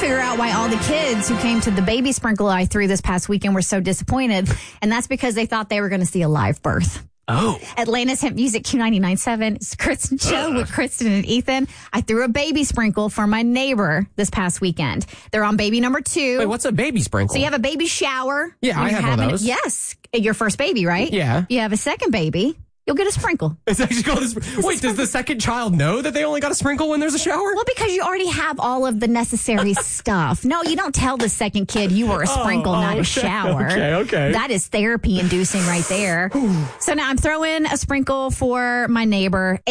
figure out why all the kids who came to the baby sprinkle I threw this past weekend were so disappointed. And that's because they thought they were going to see a live birth. Oh. Atlanta's Hemp Music Q99.7. It's Kristen Show with Kristen and Ethan. I threw a baby sprinkle for my neighbor this past weekend. They're on baby number 2. Wait, what's a baby sprinkle? So you have a baby shower. Yeah, I have one of those. Yes. Your first baby, right? Yeah. You have a second baby. You'll get a sprinkle. It's actually called Wait, does the second child know that they only got a sprinkle when there's a shower? Well, because you already have all of the necessary stuff. No, you don't tell the second kid you were a sprinkle, not a shower. Okay. That is therapy inducing right there. So now I'm throwing a sprinkle for my neighbor.